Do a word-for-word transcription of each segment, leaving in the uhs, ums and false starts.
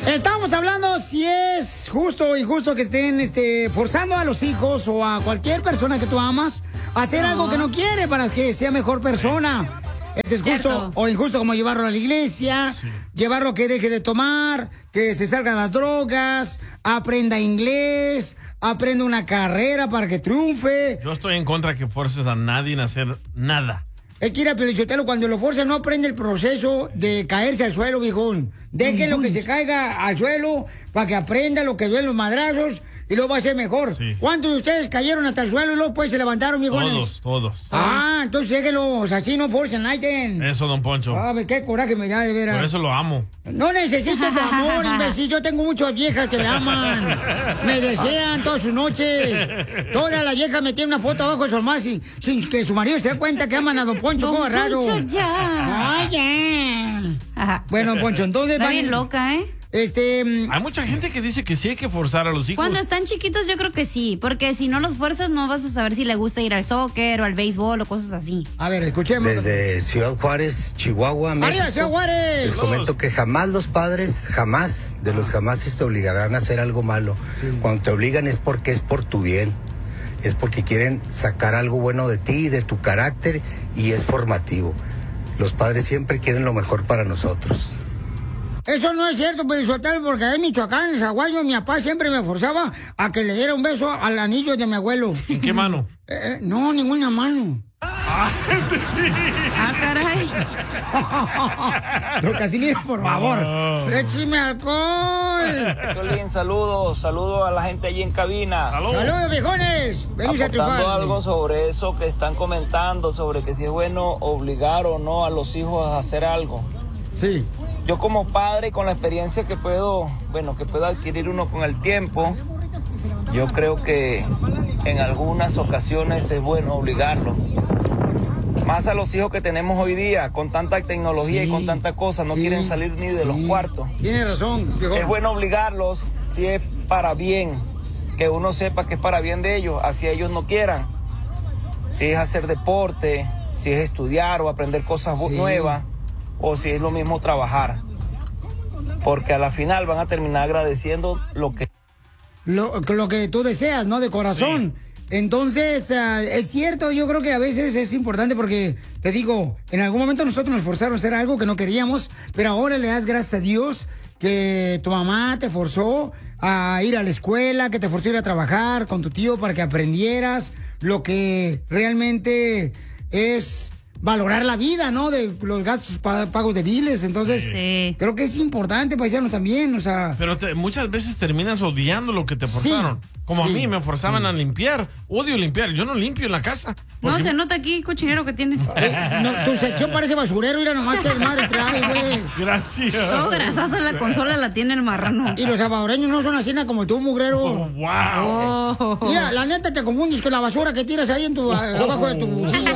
Estamos hablando si es justo o injusto que estén este, forzando a los hijos o a cualquier persona que tú amas a hacer no. algo que no quiere para que sea mejor persona. ¿Eso es justo Cierto. o injusto? Como llevarlo a la iglesia, sí. llevarlo a que deje de tomar, que se salgan las drogas, aprenda inglés, aprenda una carrera para que triunfe. Yo estoy en contra que forces a nadie a hacer nada. Es que ir a Pelichotelo, cuando lo fuerza no aprende el proceso de caerse al suelo, viejón. Déjenlo que se caiga al suelo para que aprenda lo que duelen los madrazos y luego va a ser mejor. Sí. ¿Cuántos de ustedes cayeron hasta el suelo y luego pues se levantaron, viejones? Todos, todos. Ah, entonces déjenlos, así no forcen, Aiden. Eso, don Poncho. Ah, qué coraje me da, de veras. Por eso lo amo. No necesito tu amor, imbécil. Yo tengo muchas viejas que me aman. Me desean todas sus noches. Todas las viejas me tienen una foto abajo de su almohada sin, sin que su marido se dé cuenta que aman a don Poncho. Don Poncho raro. ya. Ay, ya. Ajá. Bueno, Poncho, entonces... Está van, bien loca, ¿eh? Este... Hay mucha gente que dice que sí hay que forzar a los hijos. Cuando están chiquitos yo creo que sí, porque si no los fuerzas no vas a saber si le gusta ir al soccer o al béisbol o cosas así. A ver, escuchemos. Desde Ciudad Juárez, Chihuahua, México. ¡Arriba, Ciudad Juárez! Les comento que jamás los padres, jamás, de los jamases te obligarán a hacer algo malo. Sí. Cuando te obligan es porque es por tu bien. Es porque quieren sacar algo bueno de ti, de tu carácter, y es formativo. Los padres siempre quieren lo mejor para nosotros. Eso no es cierto, pues, Hotel, porque en Michoacán, en Zaguayo, mi papá siempre me forzaba a que le diera un beso al anillo de mi abuelo. ¿En qué mano? Eh, no, ninguna mano. Ah, ah caray. Don Casimiro, por favor, écheme alcohol. Piolín, saludos, saludos a la gente allí en cabina. Saludos, saludos viejones. Venís a triunfar. Algo sobre eso que están comentando, sobre que si es bueno obligar o no a los hijos a hacer algo. Sí. Yo como padre, con la experiencia que puedo, bueno, que puedo adquirir uno con el tiempo, yo creo que en algunas ocasiones es bueno obligarlo. Más a los hijos que tenemos hoy día, con tanta tecnología sí, y con tanta cosa, no sí, quieren salir ni de sí. los cuartos. Tiene razón, viejo. Es bueno obligarlos si es para bien, que uno sepa que es para bien de ellos, así ellos no quieran. Si es hacer deporte, si es estudiar o aprender cosas sí. nuevas, o si es lo mismo trabajar. Porque a la final van a terminar agradeciendo lo que... Lo, lo que tú deseas, ¿no? De corazón. Sí. Entonces, uh, es cierto, yo creo que a veces es importante porque, te digo, en algún momento nosotros nos forzaron a hacer algo que no queríamos, pero ahora le das gracias a Dios que tu mamá te forzó a ir a la escuela, que te forzó a ir a trabajar con tu tío para que aprendieras lo que realmente es... valorar la vida, ¿no? De los gastos pagos de biles. Entonces, sí. creo que es importante, paisano, también, o sea... Pero te, muchas veces terminas odiando lo que te forzaron. Sí. Como sí. a mí, me forzaban sí. a limpiar. Odio limpiar. Yo no limpio en la casa. No, se nota aquí, cochinero que tienes. Eh, no, tu sección parece basurero. Mira nomás que el madre trae, güey. Gracias. Todo grasazo en la consola la tiene el marrano. Y los salvadoreños no son así como tú, mugrero. Oh, wow. Oh. Mira, la neta te confundes con la basura que tiras ahí en tu, abajo de tu silla.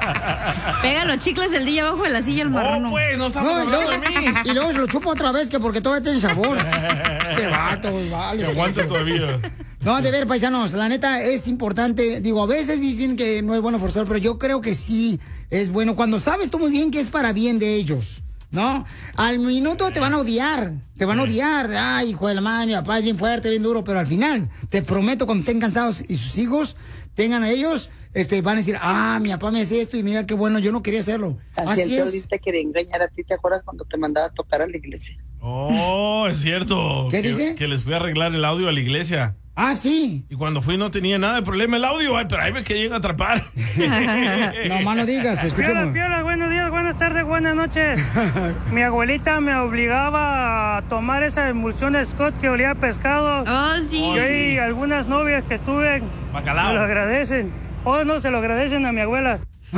Pega los chicles el día abajo de la silla el marrano. Oh, pues, no estamos no, hablando luego, de mí. Y luego se lo chupa otra vez, que porque todavía tiene sabor. Este vato, vale. Se aguanta todavía. No, de ver, paisanos, la neta es importante. Digo, a veces dicen que no es bueno forzar, pero yo creo que sí es bueno. Cuando sabes tú muy bien que es para bien de ellos, ¿no? Al minuto te van a odiar, te van a odiar. Ay, hijo de la madre, mi papá es bien fuerte, bien duro, pero al final, te prometo, cuando estén cansados y sus hijos tengan a ellos, este, van a decir, ah, mi papá me hacía esto y mira qué bueno, yo no quería hacerlo. Así, Así es. Te quería engañar a ti, ¿te acuerdas cuando te mandaba a tocar a la iglesia? Oh, es cierto. ¿Qué que, dice? Que les fui a arreglar el audio a la iglesia. Ah, sí. Y cuando fui no tenía nada de problema el audio, ay, pero ahí ves que llega a atrapar. No, más no digas, escuchemos. Piola, piola, buenos días, buenas tardes, buenas noches. Mi abuelita me obligaba a tomar esa emulsión Scott que olía a pescado. Oh, sí. Y hay algunas novias que tuve, Bacalao. me lo agradecen. Oh, no, se lo agradecen a mi abuela.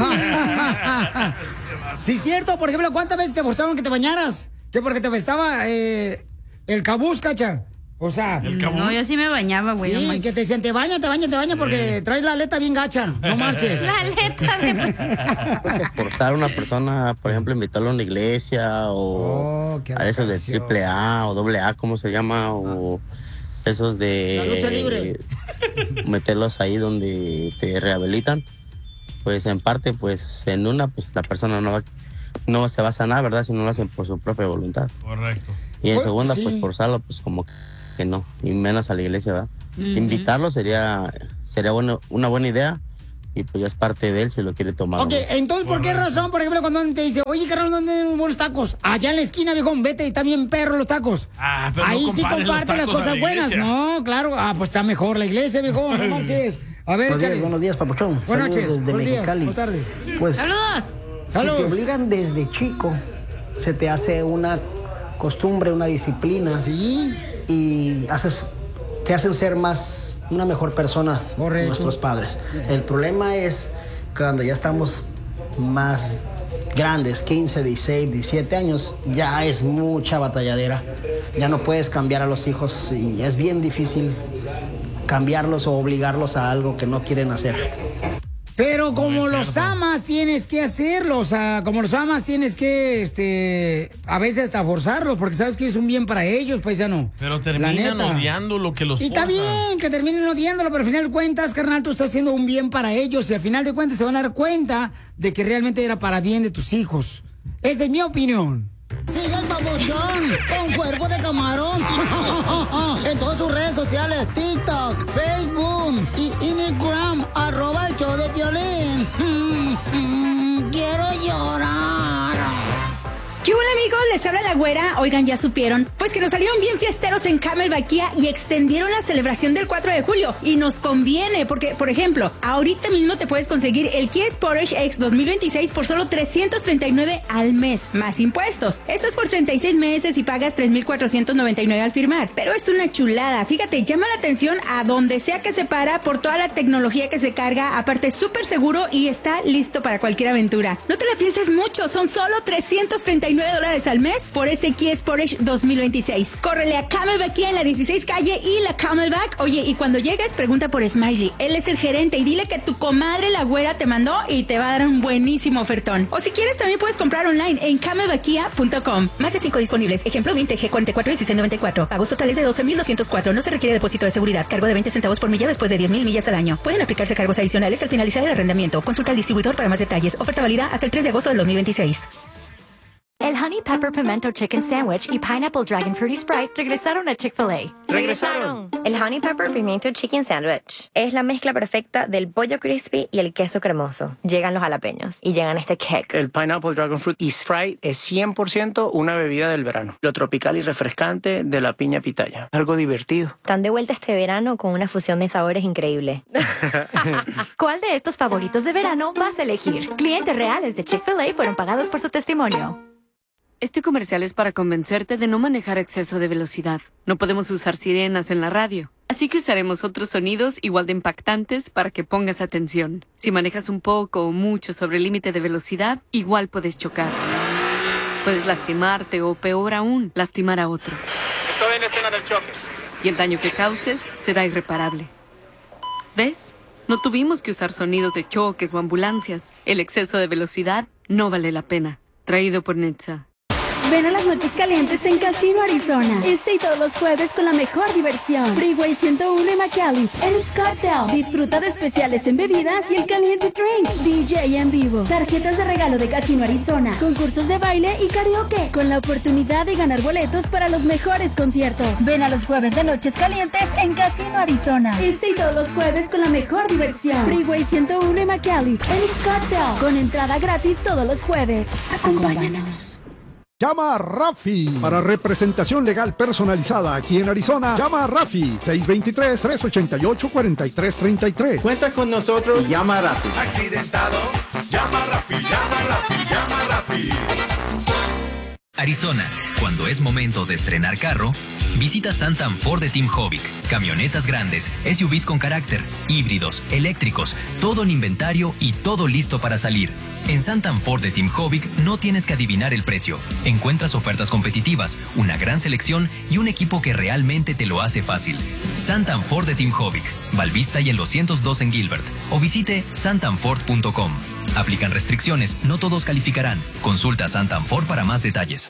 Sí, cierto. Por ejemplo, ¿cuántas veces te forzaron que te bañaras? Que porque te estaba eh, el cabuz, cacha. O sea, no, yo sí me bañaba, güey. Sí, no que te decían, te baña, te baña, te baña porque traes la aleta bien gacha. No marches. La aleta de pues. Forzar a una persona, por ejemplo, invitarlo a una iglesia o oh, a esos de triple A o doble A, ¿cómo se llama? O esos de... La lucha libre. Meterlos ahí donde te rehabilitan. Pues en parte, pues en una, pues la persona no va, no se va a sanar, ¿verdad? Si no lo hacen por su propia voluntad. Correcto. Y en Pues, segunda, sí. pues forzarlo, pues como que no, y menos a la iglesia, ¿verdad? Ujú. Invitarlo sería, sería bueno, una buena idea, y pues ya es parte de él si lo quiere tomar. Ok, ¿no? entonces, ¿por qué razón, por ejemplo, cuando te dice, oye, carnal, ¿dónde hay buenos tacos? Allá en la esquina, viejón, vete, y está bien perro los tacos. Ah, pero no Ahí sí compares los comparte las tacos a cosas la buenas. iglesia. No, claro. Ah, pues está mejor la iglesia, viejón, no marches. A ver, Buenos días, échale. buenos días, papuchón. Buenas Saludos noches, desde buenos días, Mexicali. buenas tardes. Pues, ¡Saludos! si Saludos. te obligan desde chico, se te hace una costumbre, una disciplina. Sí. Y haces, te hacen ser más, una mejor persona. Correcto. Nuestros padres. El problema es cuando ya estamos más grandes, quince, dieciséis, diecisiete años, ya es mucha batalladera. Ya no puedes cambiar a los hijos y es bien difícil cambiarlos o obligarlos a algo que no quieren hacer. Pero como es los cierto. amas, tienes que hacerlo. O sea, como los amas, tienes que, este, a veces hasta forzarlos, porque sabes que es un bien para ellos, paisano. Pero La terminan neta. odiando lo que los Y está forza. bien que terminen odiándolo, pero al final de cuentas, carnal, tú estás haciendo un bien para ellos y al final de cuentas se van a dar cuenta de que realmente era para bien de tus hijos. Esa es mi opinión. Sigue el babuchón con cuerpo de camarón en todas sus redes sociales, TikTok, Facebook y Instagram, arroba el show de Piolín. Quiero llorar. ¿Qué hola amigos? Les habla la güera. Oigan, ¿ya supieron? Pues que nos salieron bien fiesteros en Camelback Kia y extendieron la celebración del cuatro de julio. Y nos conviene porque, por ejemplo, ahorita mismo te puedes conseguir el Kia Sportage X dos mil veintiséis por solo trescientos treinta y nueve al mes, más impuestos. Esto es por treinta y seis meses y pagas tres mil cuatrocientos noventa y nueve al firmar. Pero es una chulada. Fíjate, llama la atención a donde sea que se para por toda la tecnología que se carga. Aparte, súper seguro y está listo para cualquier aventura. No te la pienses mucho. Son solo trescientos treinta y nueve dólares al mes por este Kia Sportage dos mil veintiséis. Córrele a Camelback Kia en la dieciséis calle y la Camelback. Oye, y cuando llegues, pregunta por Smiley. Él es el gerente y dile que tu comadre la güera te mandó y te va a dar un buenísimo ofertón. O si quieres, también puedes comprar online en camelback kia punto com. Más de cinco disponibles. Ejemplo veinte G cuarenta y cuatro dieciséis noventa y cuatro. Pagos totales de doce mil doscientos cuatro. No se requiere depósito de seguridad. Cargo de veinte centavos por milla después de diez mil millas al año. Pueden aplicarse cargos adicionales al finalizar el arrendamiento. Consulta al distribuidor para más detalles. Oferta válida hasta el tres de agosto del dos mil veintiséis. El Honey Pepper Pimento Chicken Sandwich y Pineapple Dragon Fruity Sprite regresaron a Chick-fil-A. ¡Regresaron! El Honey Pepper Pimiento Chicken Sandwich es la mezcla perfecta del pollo crispy y el queso cremoso. Llegan los jalapeños y llegan este kick. El Pineapple Dragon Fruit y Sprite es cien por ciento una bebida del verano. Lo tropical y refrescante de la piña pitaya. Algo divertido. Están de vuelta este verano con una fusión de sabores increíble. ¿Cuál de estos favoritos de verano vas a elegir? Clientes reales de Chick-fil-A fueron pagados por su testimonio. Este comercial es para convencerte de no manejar a exceso de velocidad. No podemos usar sirenas en la radio, así que usaremos otros sonidos igual de impactantes para que pongas atención. Si manejas un poco o mucho sobre el límite de velocidad, igual puedes chocar. Puedes lastimarte o, peor aún, lastimar a otros. Estoy en la escena del choque. Y el daño que causes será irreparable. ¿Ves? No tuvimos que usar sonidos de choques o ambulancias. El exceso de velocidad no vale la pena. Traído por Netza. Ven a las noches calientes en Casino Arizona. Este y todos los jueves con la mejor diversión. Freeway ciento uno y McAllis. En Scottsdale. Disfruta de especiales en bebidas y el caliente drink. D J en vivo. Tarjetas de regalo de Casino Arizona. Concursos de baile y karaoke. Con la oportunidad de ganar boletos para los mejores conciertos. Ven a los jueves de noches calientes en Casino Arizona. Este y todos los jueves con la mejor diversión. Freeway ciento uno y McAllis. En Scottsdale. Con entrada gratis todos los jueves. Acompáñanos. Llama a Rafi para representación legal personalizada aquí en Arizona. Llama a Rafi seis dos tres, tres ocho ocho, cuatro tres tres tres. Cuenta con nosotros y llama a Rafi. Accidentado, llama a Rafi, llama a Rafi, llama a Rafi. Arizona, cuando es momento de estrenar carro, visita Santam Ford de Team Hovic. Camionetas grandes, S U Vs con carácter, híbridos, eléctricos, todo en inventario y todo listo para salir. En Santam Ford de Team Hovic no tienes que adivinar el precio. Encuentras ofertas competitivas, una gran selección y un equipo que realmente te lo hace fácil. Santam Ford de Team Hovic, Valvista y el doscientos dos en Gilbert. O visite santam ford punto com. Aplican restricciones, no todos calificarán. Consulta Santam Ford para más detalles.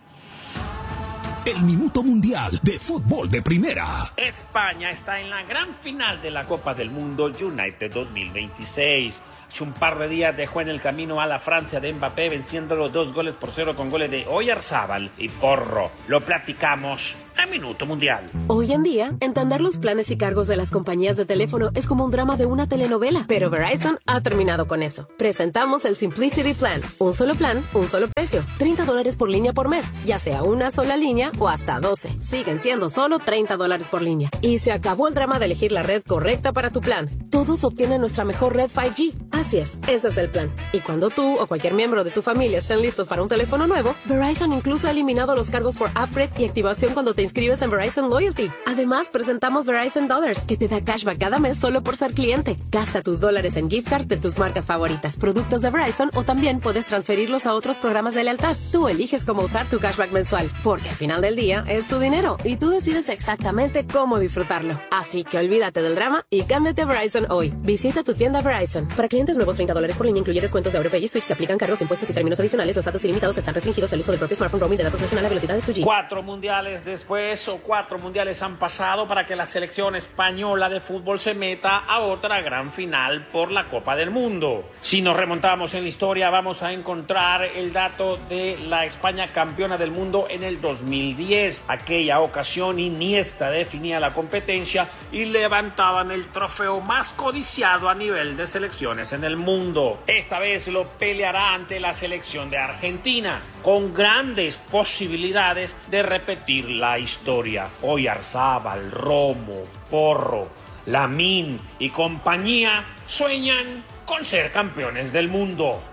El Minuto Mundial de Fútbol de Primera. España está en la gran final de la Copa del Mundo United dos mil veintiséis. Hace un par de días dejó en el camino a la Francia de Mbappé, venciéndolo dos goles por cero con goles de Oyarzábal y Porro. Lo platicamos a Minuto Mundial. Hoy en día, entender los planes y cargos de las compañías de teléfono es como un drama de una telenovela, pero Verizon ha terminado con eso. Presentamos el Simplicity Plan. Un solo plan, un solo precio. treinta dólares por línea por mes, ya sea una sola línea o hasta doce. Siguen siendo solo treinta dólares por línea. Y se acabó el drama de elegir la red correcta para tu plan. Todos obtienen nuestra mejor red cinco G. Así es, ese es el plan. Y cuando tú o cualquier miembro de tu familia estén listos para un teléfono nuevo, Verizon incluso ha eliminado los cargos por upgrade y activación cuando te inscribes en Verizon Loyalty. Además, presentamos Verizon Dollars, que te da cashback cada mes solo por ser cliente. Gasta tus dólares en gift card de tus marcas favoritas, productos de Verizon, o también puedes transferirlos a otros programas de lealtad. Tú eliges cómo usar tu cashback mensual, porque al final del día es tu dinero y tú decides exactamente cómo disfrutarlo. Así que olvídate del drama y cámbiate a Verizon hoy. Visita tu tienda Verizon. Para clientes nuevos, treinta dólares por línea, incluye descuentos de AuroPay y Switch. Se aplican cargos, impuestos y términos adicionales. Los datos ilimitados están restringidos al uso del propio smartphone. Roaming de datos nacional a velocidades dos G. Cuatro mundiales después, o cuatro mundiales han pasado para que la selección española de fútbol se meta a otra gran final por la Copa del Mundo. Si nos remontamos en la historia, vamos a encontrar el dato de la España campeona del mundo en el dos mil diez. Aquella ocasión, Iniesta definía la competencia y levantaban el trofeo más codiciado a nivel de selecciones en el mundo. Esta vez lo peleará ante la selección de Argentina, con grandes posibilidades de repetir la historia. Oyarzábal, Romo, Porro, Lamine y compañía sueñan con ser campeones del mundo.